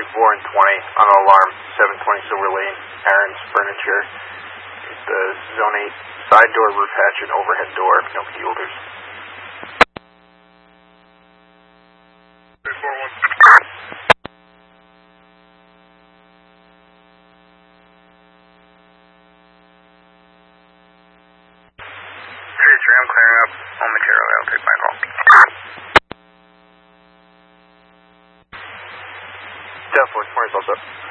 4 and 20 on alarm 720 Silver Lane, Aaron's Furniture. The Zone 8 side door, roof hatch, and overhead door, no key holders. 341. I'm clearing up all material. I'll take my call. Definitely, 20 up.